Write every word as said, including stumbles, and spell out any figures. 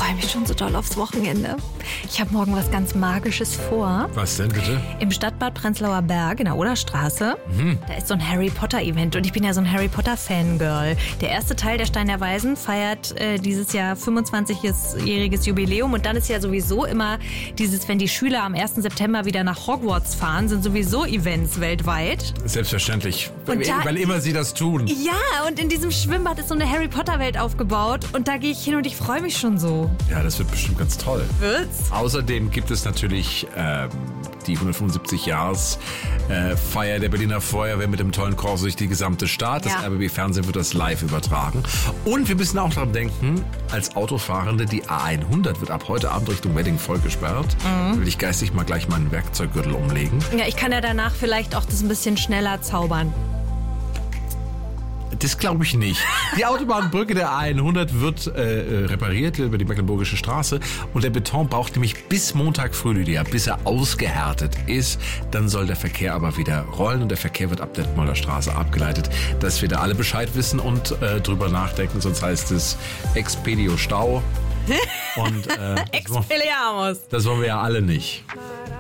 freue mich schon so doll aufs Wochenende. Ich habe morgen was ganz Magisches vor. Was denn bitte? Im Stadtbad Prenzlauer Berg in der Oderstraße. Mhm. Da ist so ein Harry Potter Event und ich bin ja so ein Harry Potter Fangirl. Der erste Teil der Stein der Weisen feiert äh, dieses Jahr fünfundzwanzigjähriges Jubiläum und dann ist ja sowieso immer dieses, wenn die Schüler am ersten September wieder nach Hogwarts fahren, sind sowieso Events weltweit. Selbstverständlich, Und da- weil immer sie das tun. Ja, und in diesem Schwimmbad ist so eine Harry Potter Welt aufgebaut und da gehe ich hin und ich freue mich schon so. Ja, das wird bestimmt ganz toll. Wird's? Außerdem gibt es natürlich ähm, die hundertfünfundsiebzig-Jahres-Feier der Berliner Feuerwehr mit dem tollen Chor durch die gesamte Stadt. Das Ja. R B B-Fernsehen wird das live übertragen. Und wir müssen auch daran denken, als Autofahrende, die A hundert wird ab heute Abend Richtung Wedding voll gesperrt. Mhm. Da will ich geistig mal gleich meinen Werkzeuggürtel umlegen. Ja, ich kann ja danach vielleicht auch das ein bisschen schneller zaubern. Das glaube ich nicht. Die Autobahnbrücke der A hundert wird äh, repariert über die Mecklenburgische Straße und der Beton braucht nämlich bis Montag früh, Lydia, bis er ausgehärtet ist. Dann soll der Verkehr aber wieder rollen und der Verkehr wird ab Detmolder Straße abgeleitet, dass wir da alle Bescheid wissen und äh, drüber nachdenken, sonst heißt es Expedio Stau. Und äh, das wollen- Expelliarmus. das wollen wir ja alle nicht.